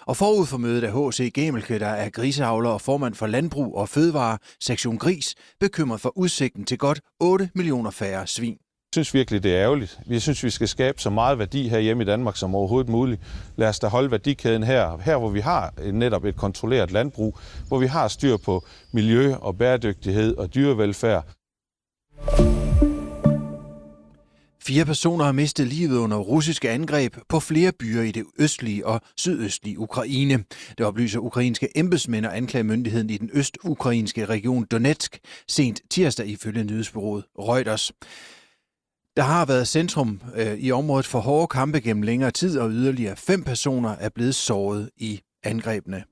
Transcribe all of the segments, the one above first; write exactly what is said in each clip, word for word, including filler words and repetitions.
Og forud for mødet er H C Gemelke, der er griseavler og formand for Landbrug og Fødevare, sektion Gris, bekymret for udsigten til godt otte millioner færre svin. Jeg synes virkelig, det er ærgerligt. Vi synes, vi skal skabe så meget værdi her hjemme i Danmark som overhovedet muligt. Lad os da holde værdikæden her, her hvor vi har netop et kontrolleret landbrug, hvor vi har styr på miljø og bæredygtighed og dyrevelfærd. Fire personer har mistet livet under russiske angreb på flere byer i det østlige og sydøstlige Ukraine. Det oplyser ukrainske embedsmænd og anklagemyndigheden i den østukrainske region Donetsk sent tirsdag ifølge nyhedsbureauet Reuters. Der har været centrum øh, i området for hårde kampe gennem længere tid, og yderligere fem personer er blevet såret i angrebene.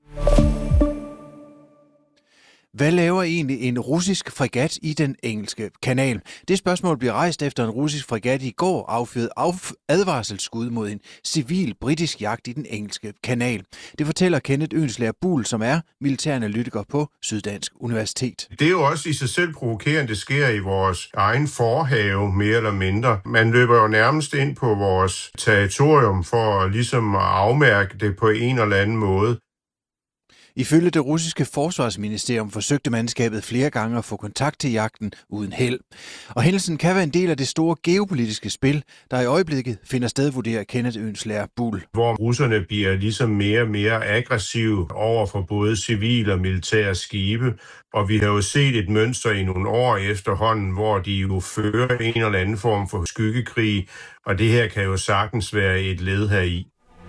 Hvad laver egentlig en russisk fregat i den engelske kanal? Det spørgsmål bliver rejst efter en russisk fregat i går affyrede advarselsskud mod en civil britisk jagt i den engelske kanal. Det fortæller Kenneth Ønslager Buhl, som er militæranalytiker på Syddansk Universitet. Det er jo også i sig selv provokerende, det sker i vores egen forhave, mere eller mindre. Man løber jo nærmest ind på vores territorium for ligesom at afmærke det på en eller anden måde. Ifølge det russiske forsvarsministerium forsøgte mandskabet flere gange at få kontakt til jagten uden held. Og hændelsen kan være en del af det store geopolitiske spil, der i øjeblikket finder sted, vurderer Kenneth Ønslager Buhl. Hvor russerne bliver ligesom mere og mere aggressive over for både civile og militære skibe. Og vi har jo set et mønster i nogle år efterhånden, hvor de jo fører en eller anden form for skyggekrig. Og det her kan jo sagtens være et led heri.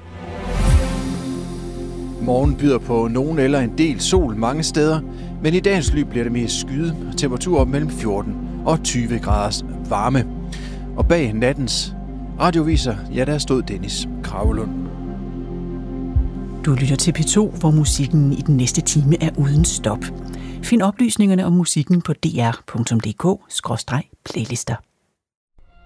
Morgen byder på nogen eller en del sol mange steder, men i dagens løb bliver det mest skyet, temperatur op mellem fjorten og tyve graders varme. Og bag nattens radioviser, ja, der stod Dennis Kravelund. Du lytter til P to, hvor musikken i den næste time er uden stop. Find oplysningerne om musikken på d r punktum d k skråstreg playlister.